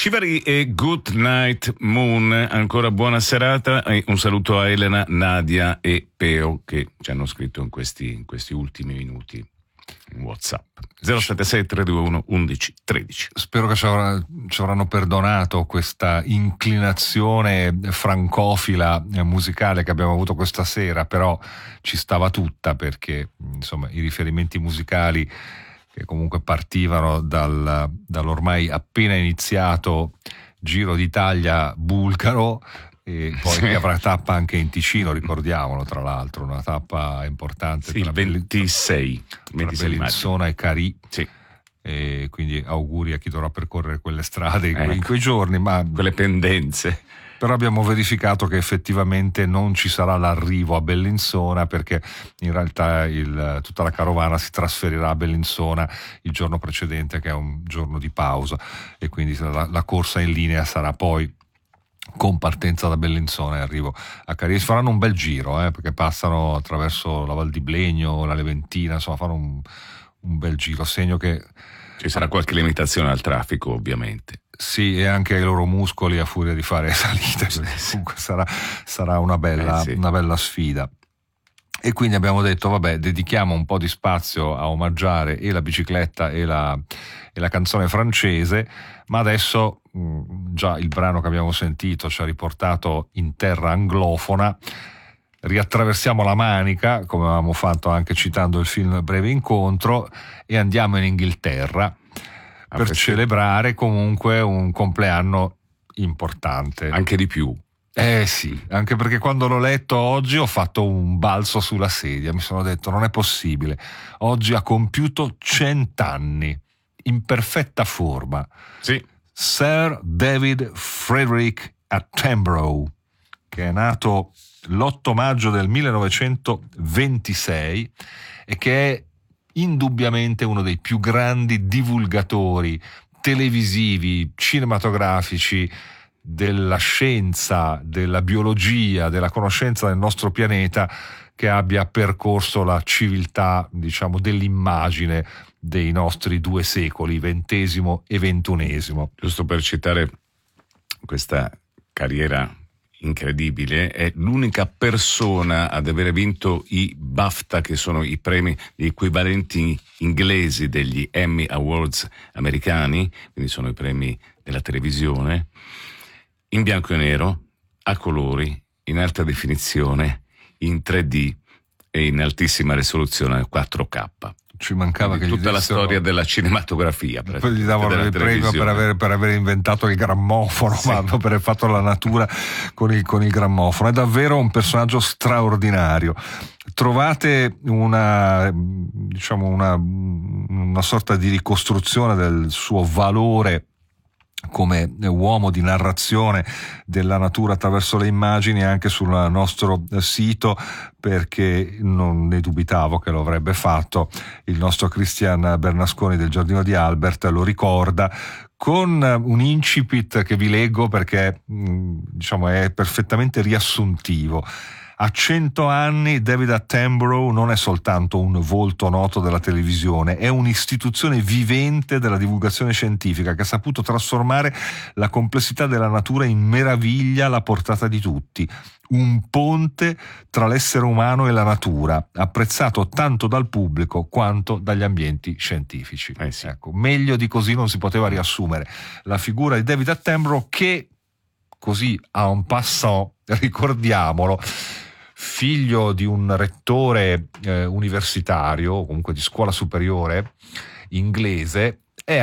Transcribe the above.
Shivari e Good Night Moon, ancora buona serata e un saluto a Elena, Nadia e Peo che ci hanno scritto in questi ultimi minuti in WhatsApp. 076 321 1113. Spero che ci avranno perdonato questa inclinazione francofila musicale che abbiamo avuto questa sera, però ci stava tutta, perché insomma i riferimenti musicali che comunque partivano dall'ormai appena iniziato Giro d'Italia bulgaro, e poi che avrà tappa anche in Ticino, ricordiamolo, tra l'altro una tappa importante, sì, il 26 Bellinzona e Carì, sì. E quindi auguri a chi dovrà percorrere quelle strade in quei giorni, ma quelle pendenze. Però abbiamo verificato che effettivamente non ci sarà l'arrivo a Bellinzona, perché in realtà tutta la carovana si trasferirà a Bellinzona il giorno precedente, che è un giorno di pausa, e quindi la corsa in linea sarà poi con partenza da Bellinzona e arrivo a Carì. Faranno un bel giro, perché passano attraverso la Val di Blegno, la Leventina, insomma fanno un bel giro, segno che ci sarà qualche limitazione al traffico, ovviamente. Sì, e anche ai loro muscoli a furia di fare salite. Comunque sarà una bella sfida. E quindi abbiamo detto, vabbè, dedichiamo un po' di spazio a omaggiare e la bicicletta e la canzone francese, ma adesso già il brano che abbiamo sentito ci ha riportato in terra anglofona. Riattraversiamo la Manica, come avevamo fatto anche citando il film Breve Incontro, e andiamo in Inghilterra per celebrare comunque un compleanno importante. Anche di più. Sì, anche perché quando l'ho letto oggi ho fatto un balzo sulla sedia, mi sono detto non è possibile, oggi ha compiuto 100 anni, in perfetta forma. Sì. Sir David Frederick Attenborough, che è nato l'8 maggio del 1926 e che è indubbiamente uno dei più grandi divulgatori televisivi, cinematografici della scienza, della biologia, della conoscenza del nostro pianeta, che abbia percorso la civiltà, diciamo, dell'immagine dei nostri 2 secoli, XX e XXI. Giusto per citare questa carriera incredibile, è l'unica persona ad aver vinto i BAFTA, che sono i premi, gli equivalenti inglesi degli Emmy Awards americani, quindi sono i premi della televisione, in bianco e nero, a colori, in alta definizione, in 3D e in altissima risoluzione 4K. Ci mancava che tutta la storia della cinematografia. Poi gli davano il premio per aver inventato il grammofono, sì. Ma per aver fatto la natura con il grammofono. È davvero un personaggio straordinario. Trovate una sorta di ricostruzione del suo valore come uomo di narrazione della natura attraverso le immagini anche sul nostro sito, perché non ne dubitavo che lo avrebbe fatto. Il nostro Christian Bernasconi del Giardino di Albert lo ricorda con un incipit che vi leggo, perché è perfettamente riassuntivo. A 100 anni David Attenborough non è soltanto un volto noto della televisione, è un'istituzione vivente della divulgazione scientifica che ha saputo trasformare la complessità della natura in meraviglia alla portata di tutti. Un ponte tra l'essere umano e la natura, apprezzato tanto dal pubblico quanto dagli ambienti scientifici. Sì. Ecco, meglio di così non si poteva riassumere la figura di David Attenborough, che, così a un passant, ricordiamolo, figlio di un rettore universitario, comunque di scuola superiore inglese,